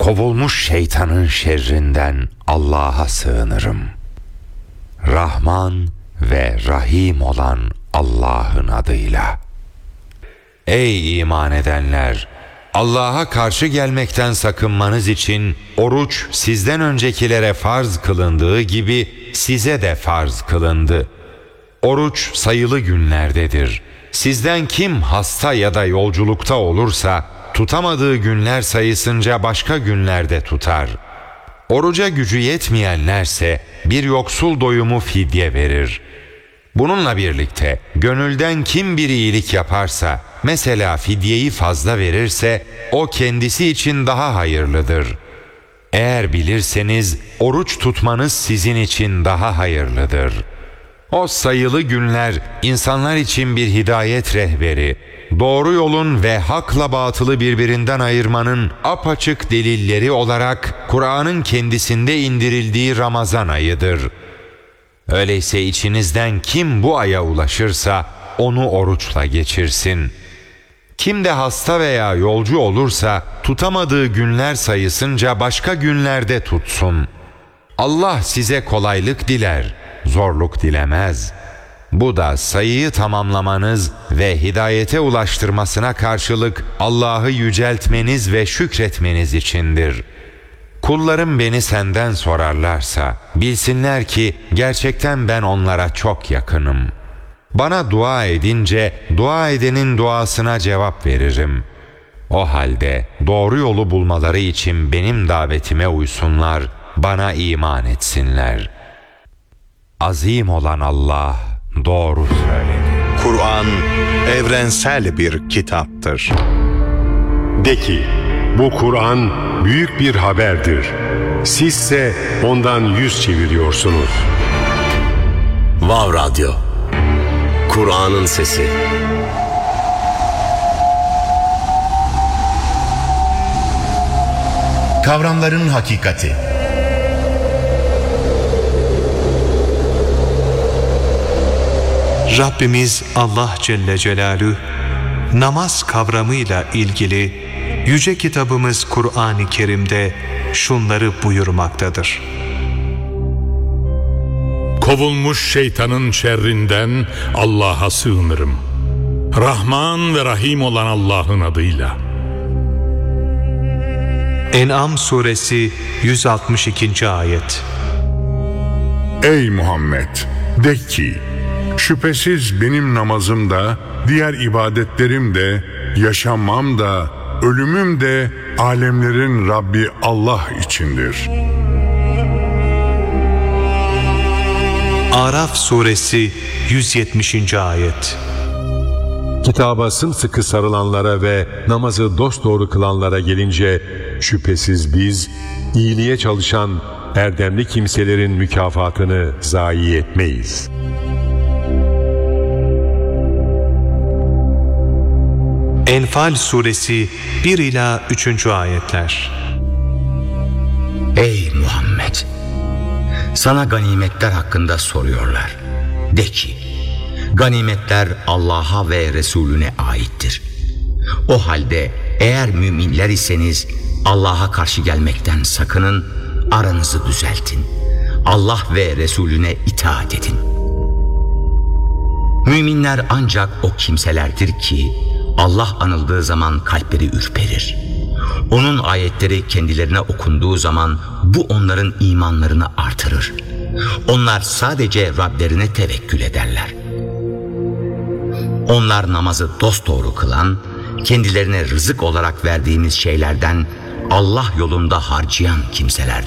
kovulmuş şeytanın şerrinden Allah'a sığınırım. Rahman ve Rahim olan Allah'ın adıyla. Ey iman edenler! Allah'a karşı gelmekten sakınmanız için oruç sizden öncekilere farz kılındığı gibi size de farz kılındı. Oruç sayılı günlerdedir. Sizden kim hasta ya da yolculukta olursa tutamadığı günler sayısınca başka günlerde tutar. Oruca gücü yetmeyenlerse bir yoksul doyumu fidye verir. Bununla birlikte gönülden kim bir iyilik yaparsa, mesela fidyeyi fazla verirse, o kendisi için daha hayırlıdır. Eğer bilirseniz oruç tutmanız sizin için daha hayırlıdır. O sayılı günler insanlar için bir hidayet rehberi, doğru yolun ve hakla batılı birbirinden ayırmanın apaçık delilleri olarak Kur'an'ın kendisinde indirildiği Ramazan ayıdır. Öyleyse içinizden kim bu aya ulaşırsa onu oruçla geçirsin. Kim de hasta veya yolcu olursa tutamadığı günler sayısınca başka günlerde tutsun. Allah size kolaylık diler, zorluk dilemez. Bu da sayıyı tamamlamanız ve hidayete ulaştırmasına karşılık Allah'ı yüceltmeniz ve şükretmeniz içindir. Kullarım beni senden sorarlarsa bilsinler ki gerçekten ben onlara çok yakınım. Bana dua edince dua edenin duasına cevap veririm. O halde doğru yolu bulmaları için benim davetime uysunlar, bana iman etsinler. Azim olan Allah doğru söyledi. Kur'an evrensel bir kitaptır. De ki, bu Kur'an büyük bir haberdir. Sizse ondan yüz çeviriyorsunuz. Vav Radyo, Kur'an'ın sesi. Kavramların hakikati. Rabbimiz Allah Celle Celaluhu namaz kavramıyla ilgili yüce kitabımız Kur'an-ı Kerim'de şunları buyurmaktadır. Kovulmuş şeytanın şerrinden Allah'a sığınırım. Rahman ve Rahim olan Allah'ın adıyla. En'am suresi 162. ayet. Ey Muhammed! De ki, şüphesiz benim namazım da, diğer ibadetlerim de, yaşamam da, ölümüm de alemlerin Rabbi Allah içindir. Araf suresi 170. ayet. Kitaba sımsıkı sarılanlara ve namazı dosdoğru kılanlara gelince şüphesiz biz iyiliğe çalışan erdemli kimselerin mükafatını zayi etmeyiz. Enfal suresi 1 ila 3. ayetler. Ey Muhammed! Sana ganimetler hakkında soruyorlar. De ki, ganimetler Allah'a ve Resulüne aittir. O halde eğer müminler iseniz Allah'a karşı gelmekten sakının, aranızı düzeltin. Allah ve Resulüne itaat edin. Müminler ancak o kimselerdir ki Allah anıldığı zaman kalpleri ürperir. Onun ayetleri kendilerine okunduğu zaman bu onların imanlarını artırır. Onlar sadece Rablerine tevekkül ederler. Onlar namazı dosdoğru kılan, kendilerine rızık olarak verdiğimiz şeylerden Allah yolunda harcayan kimselerdir.